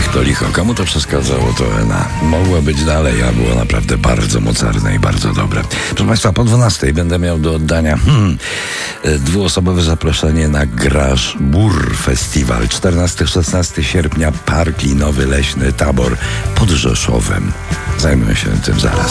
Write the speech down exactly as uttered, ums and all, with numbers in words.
to licho. Komu to przeszkadzało, to Ena. Mogło być dalej, a było naprawdę bardzo mocarne i bardzo dobre. Proszę Państwa, po dwunastej będę miał do oddania hmm, dwuosobowe zaproszenie na Graż Bur Festiwal. czternastego szesnastego sierpnia Park Linowy Leśny Tabor pod Rzeszowem. Zajmę się tym zaraz.